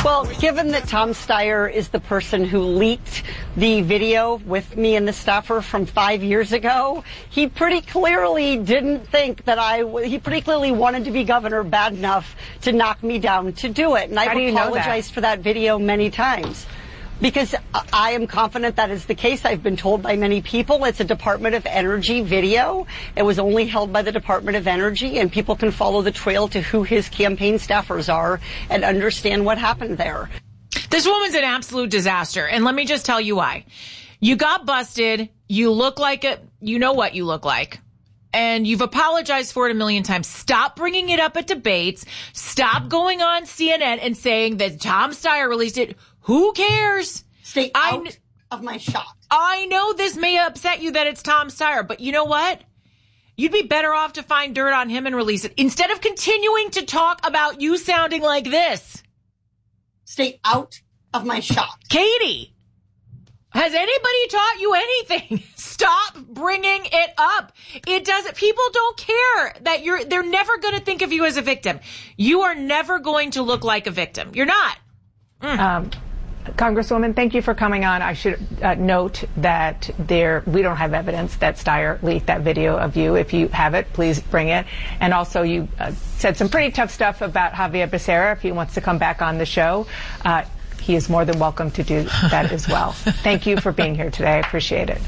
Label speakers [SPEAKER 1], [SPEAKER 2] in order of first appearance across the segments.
[SPEAKER 1] Well, given that Tom Steyer is the person who leaked the video with me and the staffer from 5 years ago, he pretty clearly didn't think that he pretty clearly wanted to be governor bad enough to knock me down to do it. And I've apologized for that video many times. Because I am confident that is the case. I've been told by many people it's a Department of Energy video. It was only held by the Department of Energy, and people can follow the trail to who his campaign staffers are and understand what happened there.
[SPEAKER 2] This woman's an absolute disaster, and let me just tell you why. You got busted. You look like it. You know what you look like. And you've apologized for it a million times. Stop bringing it up at debates. Stop going on CNN and saying that Tom Steyer released it. Who cares?
[SPEAKER 1] Stay out of my shot.
[SPEAKER 2] I know this may upset you that it's Tom Steyer, but you know what? You'd be better off to find dirt on him and release it instead of continuing to talk about you sounding like this.
[SPEAKER 1] Stay out of my shot.
[SPEAKER 2] Katie, has anybody taught you anything? Stop bringing it up. It doesn't. People don't care that they're never going to think of you as a victim. You are never going to look like a victim. You're not.
[SPEAKER 3] Congresswoman, thank you for coming on. I should note that we don't have evidence that Steyer leaked that video of you. If you have it, please bring it. And also, you said some pretty tough stuff about Javier Becerra. If he wants to come back on the show, he is more than welcome to do that as well. Thank you for being here today. I appreciate it.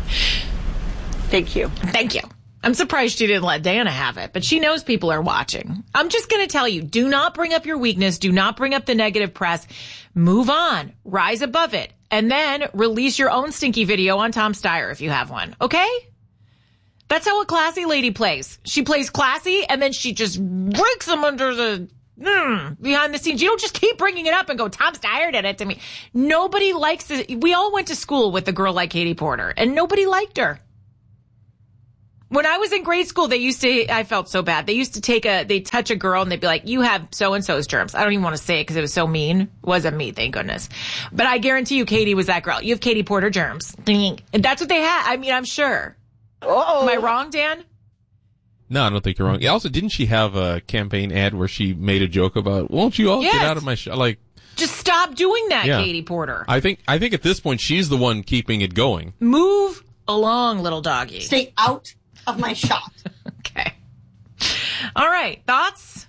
[SPEAKER 1] Thank you.
[SPEAKER 2] Thank you. I'm surprised she didn't let Dana have it, but she knows people are watching. I'm just going to tell you, do not bring up your weakness. Do not bring up the negative press. Move on. Rise above it. And then release your own stinky video on Tom Steyer if you have one. Okay? That's how a classy lady plays. She plays classy, and then she just breaks them under the behind the scenes. You don't just keep bringing it up and go, Tom Steyer did it to me. Nobody likes it. We all went to school with a girl like Katie Porter, and nobody liked her. When I was in grade school, I felt so bad. They used to they'd touch a girl and they'd be like, you have so-and-so's germs. I don't even want to say it because it was so mean. It wasn't me, thank goodness. But I guarantee you, Katie was that girl. You have Katie Porter germs. And that's what they had. I mean, I'm sure.
[SPEAKER 1] Uh-oh.
[SPEAKER 2] Am I wrong, Dan?
[SPEAKER 4] No, I don't think you're wrong. Also, didn't she have a campaign ad where she made a joke about, won't you all get out of my shot? Like,
[SPEAKER 2] just stop doing that, yeah. Katie Porter.
[SPEAKER 4] I think at this point, she's the one keeping it going.
[SPEAKER 2] Move along, little doggy.
[SPEAKER 1] Stay out of my shot.
[SPEAKER 2] Okay. All right. Thoughts?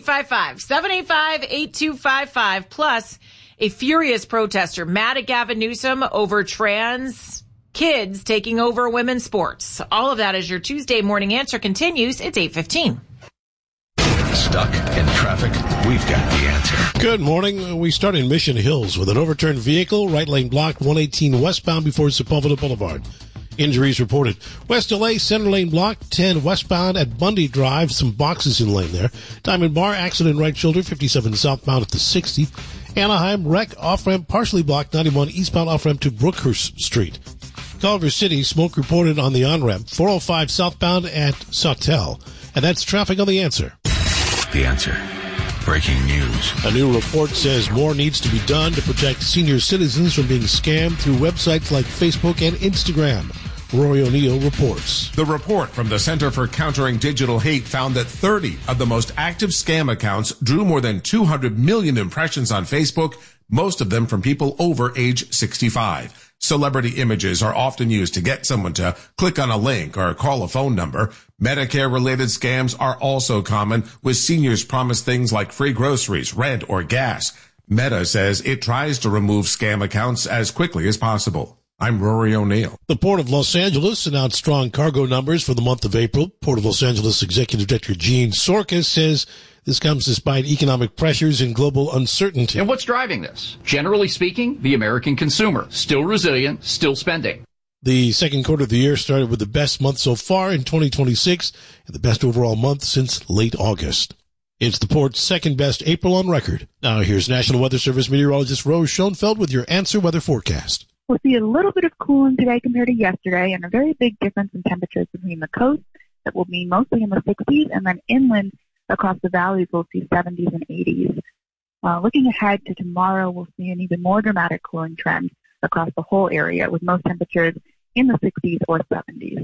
[SPEAKER 2] 855-785-8255. Plus, a furious protester mad at Gavin Newsom over trans kids taking over women's sports. All of that as your Tuesday morning answer continues. It's 8:15.
[SPEAKER 5] Stuck in traffic? We've got the answer.
[SPEAKER 6] Good morning. We start in Mission Hills with an overturned vehicle, right lane blocked, 118 westbound before Sepulveda Boulevard. Injuries reported. West LA, center lane blocked, 10 westbound at Bundy Drive. Some boxes in lane there. Diamond Bar, accident right shoulder, 57 southbound at the 60. Anaheim, wreck, off-ramp partially blocked, 91 eastbound off-ramp to Brookhurst Street. Culver City, smoke reported on the on-ramp, 405 southbound at Sawtell. And that's traffic on The Answer.
[SPEAKER 5] The Answer. Breaking news.
[SPEAKER 6] A new report says more needs to be done to protect senior citizens from being scammed through websites like Facebook and Instagram. Rory O'Neill reports.
[SPEAKER 7] The report from the Center for Countering Digital Hate found that 30 of the most active scam accounts drew more than 200 million impressions on Facebook, most of them from people over age 65. Celebrity images are often used to get someone to click on a link or call a phone number. Medicare-related scams are also common, with seniors promised things like free groceries, rent, or gas. Meta says it tries to remove scam accounts as quickly as possible. I'm Rory O'Neill.
[SPEAKER 6] The Port of Los Angeles announced strong cargo numbers for the month of April. Port of Los Angeles Executive Director Gene Sorkas says this comes despite economic pressures and global uncertainty.
[SPEAKER 8] And what's driving this? Generally speaking, the American consumer. Still resilient, still spending.
[SPEAKER 6] The second quarter of the year started with the best month so far in 2026 and the best overall month since late August. It's the port's second best April on record. Now here's National Weather Service meteorologist Rose Schoenfeld with your Answer Weather forecast.
[SPEAKER 9] We'll see a little bit of cooling today compared to yesterday, and a very big difference in temperatures between the coast that will be mostly in the 60s, and then inland across the valleys we'll see 70s and 80s. Looking ahead to tomorrow, we'll see an even more dramatic cooling trend across the whole area, with most temperatures in the 60s or 70s.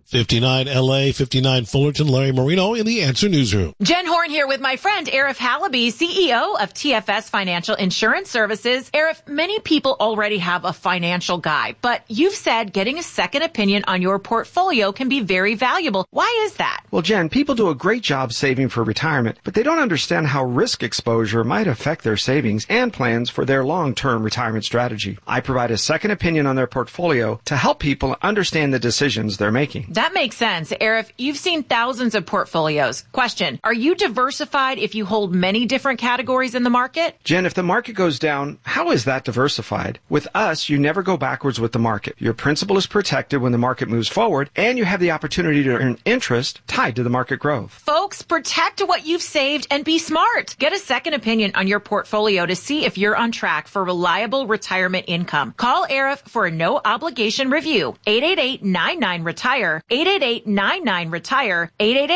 [SPEAKER 6] 59 LA, 59 Fullerton, Larry Marino in the Answer Newsroom.
[SPEAKER 2] Jen Horn here with my friend Arif Halaby, CEO of TFS Financial Insurance Services. Arif, many people already have a financial guy, but you've said getting a second opinion on your portfolio can be very valuable. Why is that?
[SPEAKER 10] Well, Jen, people do a great job saving for retirement, but they don't understand how risk exposure might affect their savings and plans for their long-term retirement strategy. I provide a second opinion on their portfolio to help people understand the decisions they're making.
[SPEAKER 2] That makes sense. Arif, you've seen thousands of portfolios. Question, are you diversified if you hold many different categories in the market?
[SPEAKER 10] Jen, if the market goes down, how is that diversified? With us, you never go backwards with the market. Your principal is protected when the market moves forward, and you have the opportunity to earn interest tied to the market growth.
[SPEAKER 2] Folks, protect what you've saved and be smart. Get a second opinion on your portfolio to see if you're on track for reliable retirement income. Call Arif for a no-obligation review. 888-99-RETIRE. 888-99-RETIRE.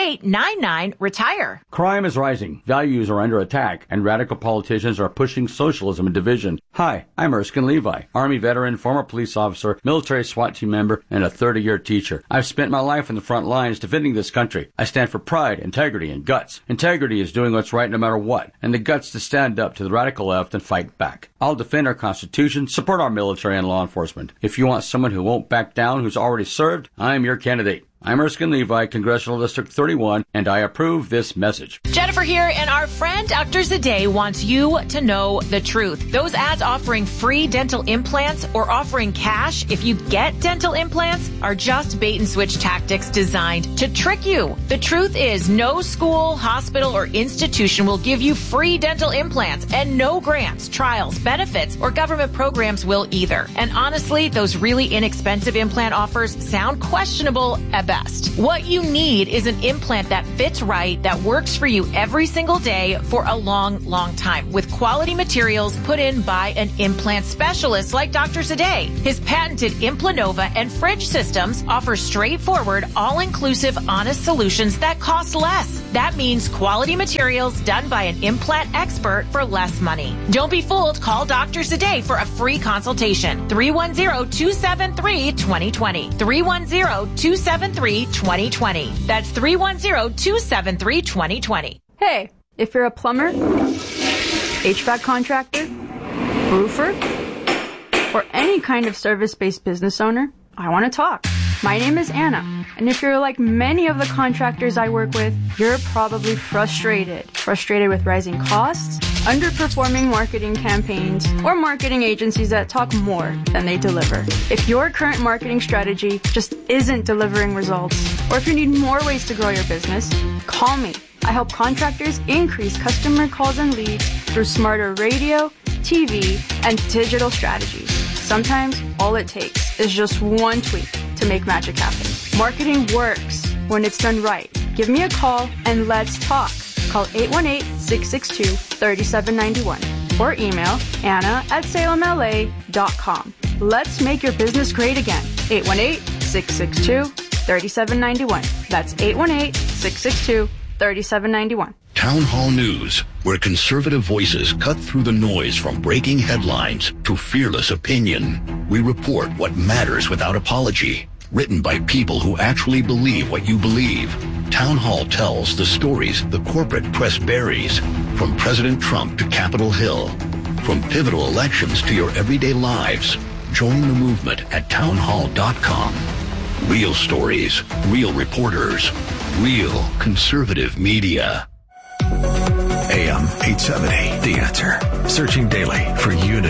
[SPEAKER 2] 888-99-RETIRE.
[SPEAKER 11] Crime is rising, values are under attack, and radical politicians are pushing socialism and division. Hi, I'm Erskine Levi, Army veteran, former police officer, military SWAT team member, and a 30-year teacher. I've spent my life in the front lines defending this country. I stand for pride, integrity, and guts. Integrity is doing what's right no matter what, and the guts to stand up to the radical left and fight back. I'll defend our Constitution, support our military and law enforcement. If you want someone who won't back down, who's already served, I'm your candidate. I'm Erskine Levi, Congressional District 31, and I approve this message.
[SPEAKER 2] Jennifer here, and our friend Dr. Zadeh wants you to know the truth. Those ads offering free dental implants or offering cash if you get dental implants are just bait and switch tactics designed to trick you. The truth is, no school, hospital, or institution will give you free dental implants, and no grants, trials, benefits, or government programs will either. And honestly, those really inexpensive implant offers sound questionable at best. What you need is an implant that fits right, that works for you every single day for a long, long time, with quality materials put in by an implant specialist like Dr. Zadeh. His patented Implanova and Fridge systems offer straightforward, all-inclusive, honest solutions that cost less. That means quality materials done by an implant expert for less money. Don't be fooled. Call Dr. Zadeh for a free consultation. 310-273-2020. 310-273-2020. That's 310-273-2020.
[SPEAKER 12] Hey, if you're a plumber, HVAC contractor, roofer, or any kind of service-based business owner, I want to talk. My name is Anna, and if you're like many of the contractors I work with, you're probably frustrated. Frustrated with rising costs, underperforming marketing campaigns, or marketing agencies that talk more than they deliver. If your current marketing strategy just isn't delivering results, or if you need more ways to grow your business, call me. I help contractors increase customer calls and leads through smarter radio, TV, and digital strategies. Sometimes all it takes is just one tweak to make magic happen. Marketing works when it's done right. Give me a call and let's talk. Call 818-662-3791 or email anna@salemla.com. Let's make your business great again. 818-662-3791. That's 818-662-3791.
[SPEAKER 13] Town Hall News, where conservative voices cut through the noise from breaking headlines to fearless opinion. We report what matters without apology. Written by people who actually believe what you believe. Town Hall tells the stories the corporate press buries, from President Trump to Capitol Hill, from pivotal elections to your everyday lives. Join the movement at townhall.com. Real stories, real reporters, real conservative media.
[SPEAKER 5] AM 870, The Answer. Searching daily for unity.